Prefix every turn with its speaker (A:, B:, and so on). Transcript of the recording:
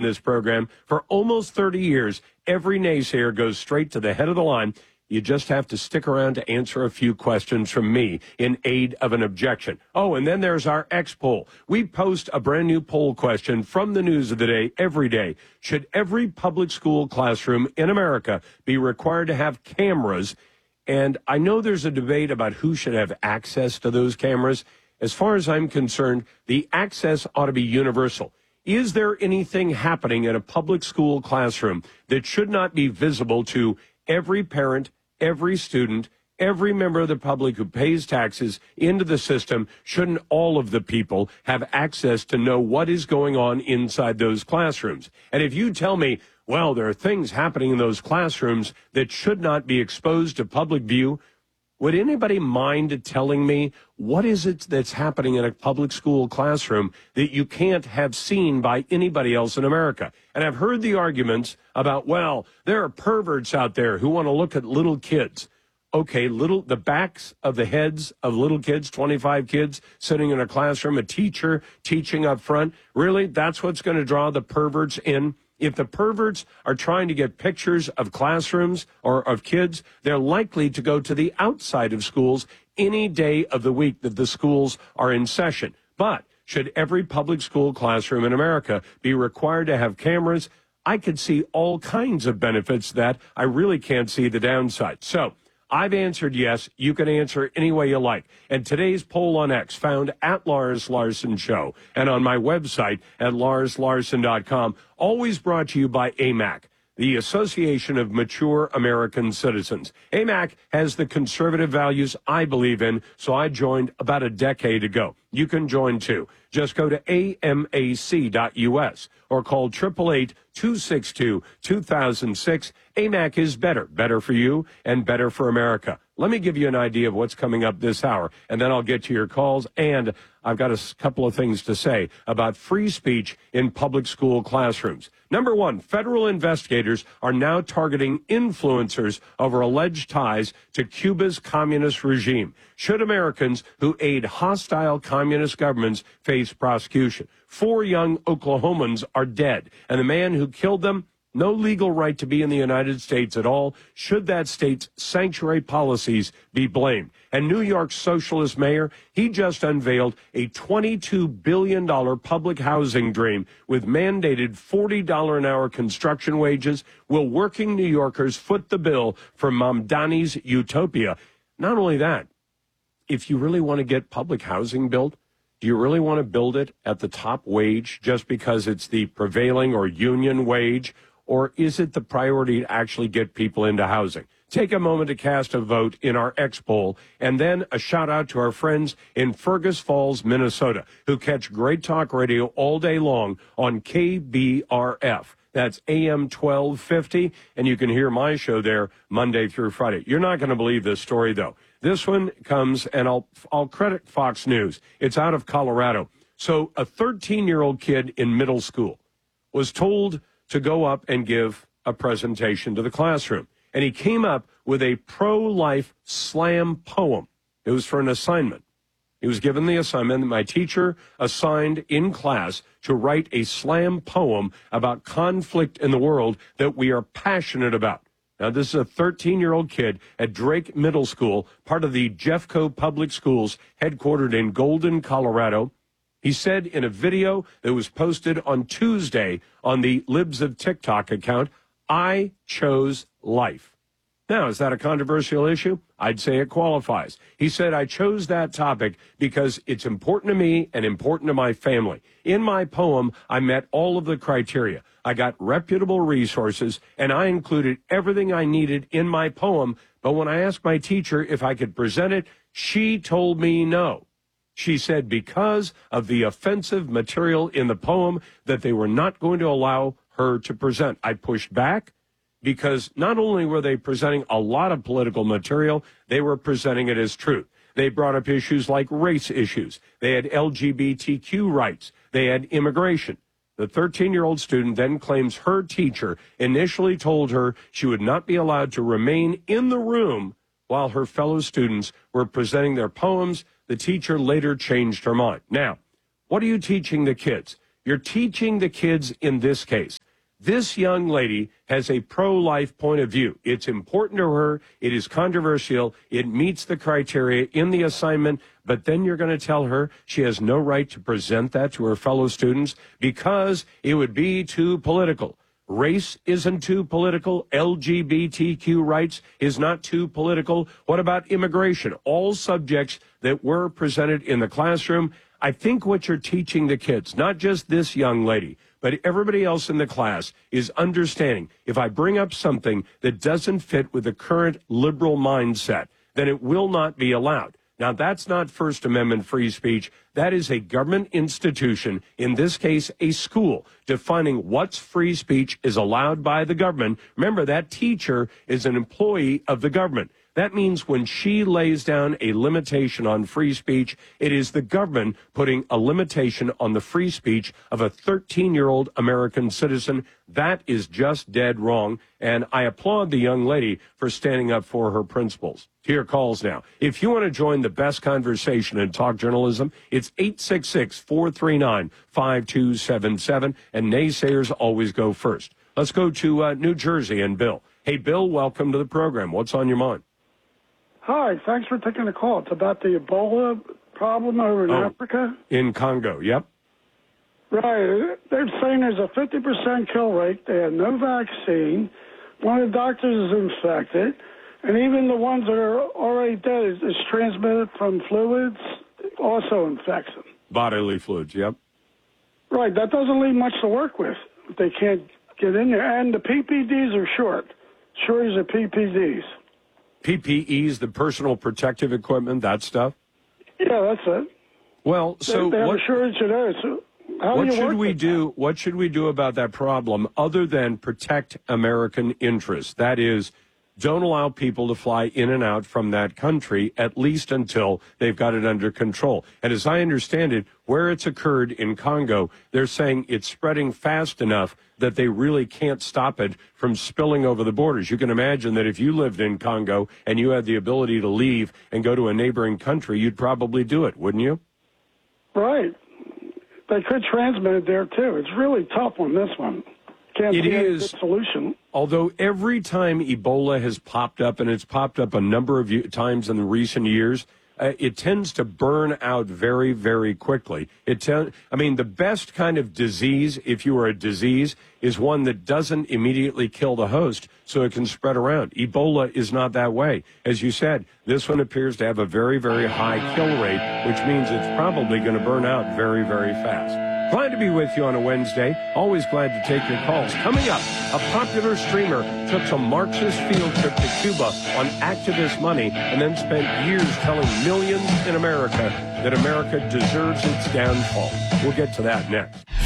A: this program for almost 30 years. Every naysayer goes straight to the head of the line. You just have to stick around to answer a few questions from me in aid of an objection. Oh, and then there's our X poll. We post a brand new poll question from the news of the day every day. Should every public school classroom in America be required to have cameras? And I know there's a debate about who should have access to those cameras. As far as I'm concerned, the access ought to be universal. Is there anything happening in a public school classroom that should not be visible to every parent, every student, every member of the public who pays taxes into the system? Shouldn't all of the people have access to know what is going on inside those classrooms? And if you tell me, well, there are things happening in those classrooms that should not be exposed to public view, would anybody mind telling me what is it that's happening in a public school classroom that you can't have seen by anybody else in America? And I've heard the arguments about, well, there are perverts out there who want to look at little kids. Okay, the backs of the heads of little kids, 25 kids sitting in a classroom, a teacher teaching up front. Really? That's what's going to draw the perverts in? If the perverts are trying to get pictures of classrooms or of kids, they're likely to go to the outside of schools any day of the week that the schools are in session. But should every public school classroom in America be required to have cameras? I could see all kinds of benefits that I really can't see the downside. So I've answered yes. You can answer any way you like. And today's poll on X, found at Lars Larson Show and on my website at larslarson.com, always brought to you by AMAC, the Association of Mature American Citizens. AMAC has the conservative values I believe in, so I joined about a decade ago. You can join too. Just go to amac.us or call 888-262-2006. AMAC is better for you and better for America. Let me give you an idea of what's coming up this hour, and then I'll get to your calls. And I've got a couple of things to say about free speech in public school classrooms. Number one, federal investigators are now targeting influencers over alleged ties to Cuba's communist regime. Should Americans who aid hostile communist governments face prosecution? 4 young Oklahomans are dead, and the man who killed them, no legal right to be in the United States at all. Should that state's sanctuary policies be blamed? And New York's socialist mayor, he just unveiled a $22 billion public housing dream with mandated $40 an hour construction wages. Will working New Yorkers foot the bill for Mamdani's utopia? Not only that, if you really want to get public housing built, do you really want to build it at the top wage just because it's the prevailing or union wage? Or is it the priority to actually get people into housing? Take a moment to cast a vote in our X poll, and then a shout out to our friends in Fergus Falls, Minnesota, who catch great talk radio all day long on KBRF. That's AM 1250, and you can hear my show there Monday through Friday. You're not going to believe this story, though. This one comes, and I'll credit Fox News. It's out of Colorado. So a 13-year-old kid in middle school was told to go up and give a presentation to the classroom. And he came up with a pro-life slam poem. It was for an assignment. He was given the assignment that my teacher assigned in class to write a slam poem about conflict in the world that we are passionate about. Now, this is a 13-year-old kid at Drake Middle School, part of the Jeffco Public Schools, headquartered in Golden, Colorado. He said in a video that was posted on Tuesday on the Libs of TikTok account, I chose life. Now, is that a controversial issue? I'd say it qualifies. He said, I chose that topic because it's important to me and important to my family. In my poem, I met all of the criteria. I got reputable resources, and I included everything I needed in my poem. But when I asked my teacher if I could present it, she told me no. She said because of the offensive material in the poem that they were not going to allow her to present. I pushed back because not only were they presenting a lot of political material, they were presenting it as truth. They brought up issues like race issues. They had LGBTQ rights. They had immigration. The 13-year-old student then claims her teacher initially told her she would not be allowed to remain in the room while her fellow students were presenting their poems. The teacher later changed her mind. Now, what are you teaching the kids? You're teaching the kids in this case This young lady has a pro-life point of view. It's important to her. It is controversial. It meets the criteria in the assignment. But then you're going to tell her she has no right to present that to her fellow students because it would be too political. Race isn't too political. LGBTQ rights is not too political. What about immigration? All subjects that were presented in the classroom. I think what you're teaching the kids, not just this young lady, but everybody else in the class, is understanding if I bring up something that doesn't fit with the current liberal mindset, then it will not be allowed. Now, that's not First Amendment free speech. That is a government institution, in this case, a school, defining what's free speech is allowed by the government. Remember, that teacher is an employee of the government. That means when she lays down a limitation on free speech, it is the government putting a limitation on the free speech of a 13-year-old American citizen. That is just dead wrong, and I applaud the young lady for standing up for her principles. To your calls now. If you want to join the best conversation in talk journalism, it's 866-439-5277, and naysayers always go first. Let's go to New Jersey and Bill. Hey, Bill, welcome to the program. What's on your mind?
B: Hi, thanks for taking the call. It's about the Ebola problem over in Africa.
A: In Congo, yep.
B: Right. They're saying there's a 50% kill rate. They have no vaccine. One of the doctors is infected. And even the ones that are already dead is transmitted from fluids, also infects them.
A: Bodily fluids, yep.
B: Right. That doesn't leave much to work with. They can't get in there. And the PPDs are short. Shortage of PPDs.
A: PPEs, the personal protective equipment, that stuff?
B: Yeah, that's it.
A: Well, so
B: they have a shortage of those. So
A: what should we do? What should we do about that problem other than protect American interests? That is, don't allow people to fly in and out from that country, at least until they've got it under control. And as I understand it, where it's occurred in Congo, they're saying it's spreading fast enough that they really can't stop it from spilling over the borders. You can imagine that if you lived in Congo and you had the ability to leave and go to a neighboring country, you'd probably do it, wouldn't you?
B: Right. They could transmit it there, too. It's really tough on this one. Can't see a good solution.
A: Although every time Ebola has popped up, and it's popped up a number of times in the recent years, it tends to burn out very, very quickly. The best kind of disease, if you are a disease, is one that doesn't immediately kill the host so it can spread around. Ebola is not that way. As you said, this one appears to have a very, very high kill rate, which means it's probably going to burn out very, very fast. Glad to be with you on a Wednesday. Always glad to take your calls. Coming up, a popular streamer took some Marxist field trip to Cuba on activist money and then spent years telling millions in America that America deserves its downfall. We'll get to that next.